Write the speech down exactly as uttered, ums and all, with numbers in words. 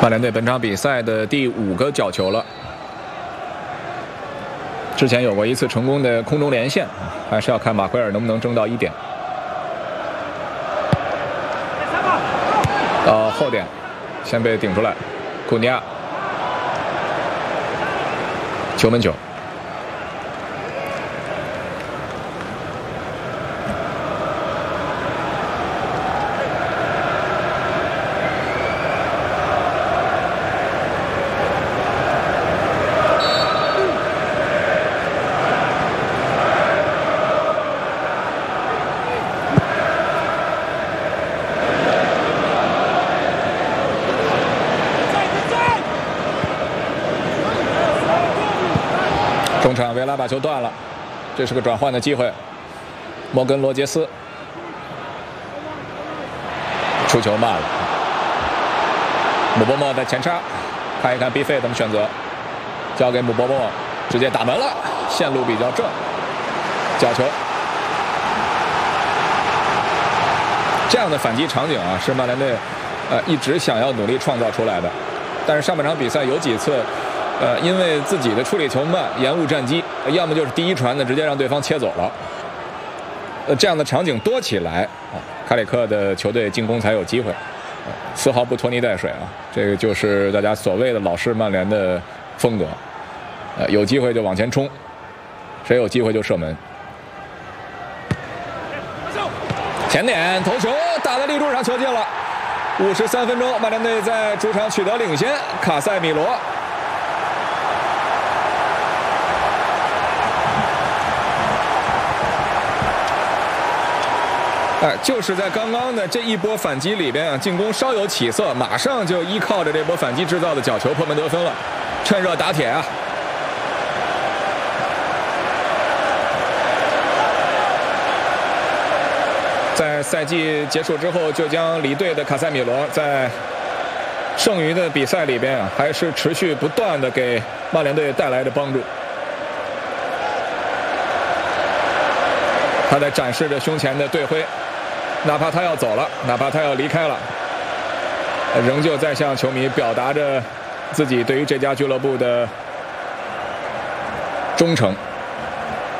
曼联队本场比赛的第五个角球了。之前有过一次成功的空中连线，还是要看马奎尔能不能争到一点。到后点，先被顶出来，库尼亚，球门球。 中场维拉把球断了，这是个转换的机会。摩根·罗杰斯出球慢了，姆波莫在前插，看一看 B 费怎么选择，交给姆波莫，直接打门了，线路比较正，角球。这样的反击场景啊，是曼联队呃一直想要努力创造出来的，但是上半场比赛有几次。 呃，因为自己的处理球慢，延误战机，要么就是第一传呢直接让对方切走了。呃，这样的场景多起来啊，卡里克的球队进攻才有机会，呃、丝毫不拖泥带水啊。这个就是大家所谓的老式曼联的风格。呃，有机会就往前冲，谁有机会就射门。前点头球打在立柱上，球进了。五十三分钟，曼联队在主场取得领先，卡塞米罗。 哎，就是在刚刚的这一波反击里边啊，进攻稍有起色，马上就依靠着这波反击制造的角球破门得分了，趁热打铁啊！在赛季结束之后就将离队的卡塞米罗，在剩余的比赛里边啊，还是持续不断的给曼联队带来的帮助。他在展示着胸前的队徽。 哪怕他要走了，哪怕他要离开了，仍旧在向球迷表达着自己对于这家俱乐部的忠诚。